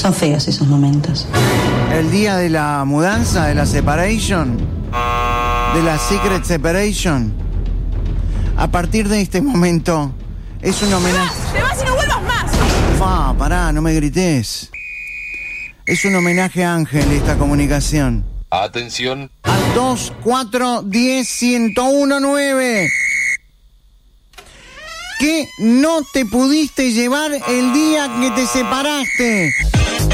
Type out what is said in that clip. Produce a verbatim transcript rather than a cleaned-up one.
Son feos esos momentos. El día de la mudanza, de la separation, de la secret separation. A partir de este momento, es un homenaje... ¡Te vas y no vuelvas más! Fa, pará, no me grites. Es un homenaje a Ángel esta comunicación. Atención. Al dos cuatro uno cero uno cero uno nueve. ¿Qué no te pudiste llevar el día que te separaste?